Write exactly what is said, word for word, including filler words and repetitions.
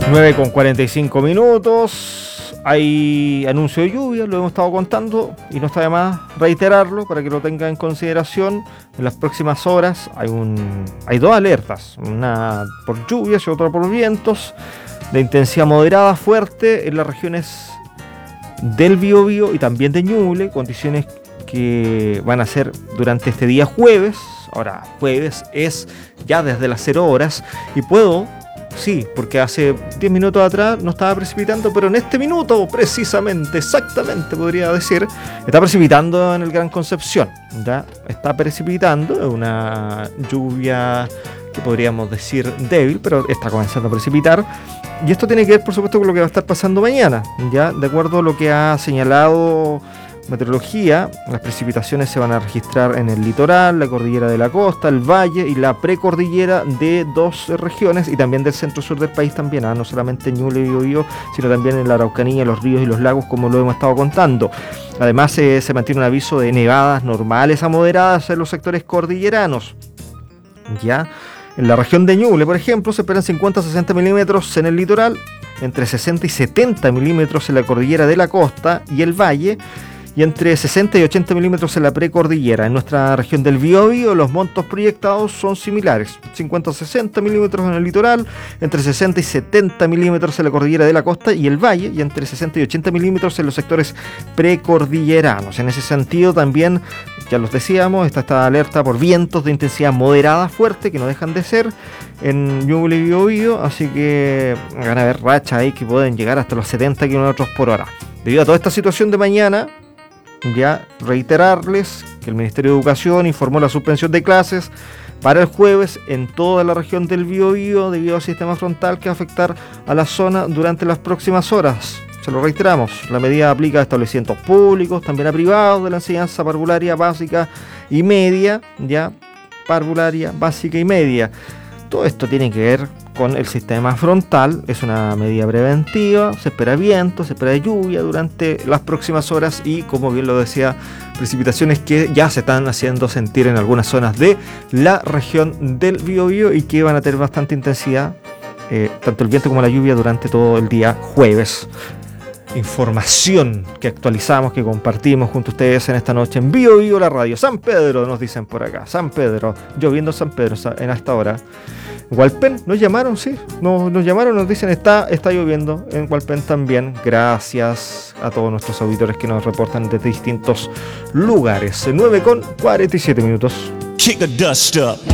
nueve con cuarenta y cinco minutos. Hay anuncio de lluvia, lo hemos estado contando y no está de más reiterarlo para que lo tenga en consideración. En las próximas horas hay un hay dos alertas, una por lluvias y otra por vientos de intensidad moderada fuerte en las regiones del Biobío y también de Ñuble, condiciones que van a ser durante este día jueves. Ahora, jueves es ya desde las cero horas y puedo... Sí, porque hace diez minutos atrás no estaba precipitando, pero en este minuto, precisamente, exactamente, podría decir, está precipitando en el Gran Concepción, ¿ya? Está precipitando, es una lluvia que podríamos decir débil, pero está comenzando a precipitar. Y esto tiene que ver, por supuesto, con lo que va a estar pasando mañana, ¿ya? De acuerdo a lo que ha señalado Meteorología, las precipitaciones se van a registrar en el litoral, la cordillera de la costa, el valle y la precordillera de dos regiones y también del centro-sur del país también, ¿eh? No solamente en Ñuble y Biobío, sino también en la Araucanía, los ríos y los lagos, como lo hemos estado contando. Además, eh, se mantiene un aviso de nevadas normales a moderadas en los sectores cordilleranos. Ya en la región de Ñuble, por ejemplo, se esperan cincuenta a sesenta milímetros en el litoral, entre sesenta y setenta milímetros en la cordillera de la costa y el valle, y entre sesenta y ochenta milímetros en la precordillera. En nuestra región del Biobío los montos proyectados son similares, cincuenta a sesenta milímetros en el litoral, entre sesenta y setenta milímetros en la cordillera de la costa y el valle, y entre sesenta y ochenta milímetros en los sectores precordilleranos. En ese sentido también, ya los decíamos, está esta alerta por vientos de intensidad moderada fuerte, que no dejan de ser en Ñuble y Biobío, así que van a haber rachas ahí que pueden llegar hasta los setenta kilómetros por hora. Debido a toda esta situación de mañana, ya reiterarles que el Ministerio de Educación informó la suspensión de clases para el jueves en toda la región del Biobío debido al sistema frontal que va a afectar a la zona durante las próximas horas. Se lo reiteramos, la medida aplica a establecimientos públicos, también a privados de la enseñanza parvularia básica y media, ya parvularia básica y media. Todo esto tiene que ver con el sistema frontal, es una medida preventiva, se espera viento, se espera lluvia durante las próximas horas y, como bien lo decía, precipitaciones que ya se están haciendo sentir en algunas zonas de la región del Biobío y que van a tener bastante intensidad, eh, tanto el viento como la lluvia durante todo el día jueves. Información que actualizamos, que compartimos junto a ustedes en esta noche en Biobío, la radio. San Pedro, nos dicen por acá, San Pedro, lloviendo San Pedro en esta hora. Hualpén, nos llamaron, sí, nos, nos llamaron, nos dicen está, está lloviendo en Hualpén también. Gracias a todos nuestros auditores que nos reportan desde distintos lugares. nueve con cuarenta y siete minutos. Kick a dust up.